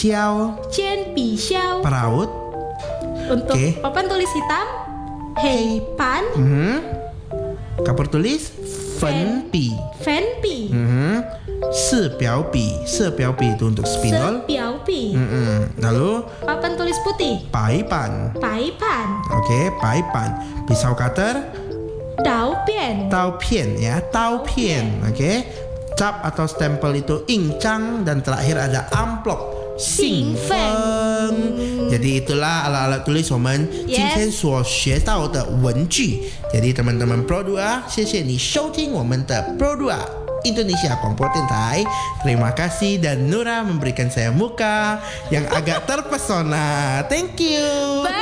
Xiao 煎笔削. peraut. Untuk Oke. papan tulis hitam, hei pan, Kapur tulis fen pi. fen pi, Si piao pi itu untuk spidol. sepiao pi. Lalu Papan tulis putih, pai pan. pai pan, Oke, pai pan. Pisau cutter, dao pian, tau pian ya, tau pian. Oke. Cap atau stempel itu incang dan terakhir ada amplop. Xing feng. Jadi itulah alat-alat tulis 我们今天所学到的文具. Jadi teman-teman Pro 2, 谢谢你收听我们的 Pro 2 Indonesia Kompor Tentai. Terima kasih dan Nura memberikan saya muka yang agak terpesona. Thank you.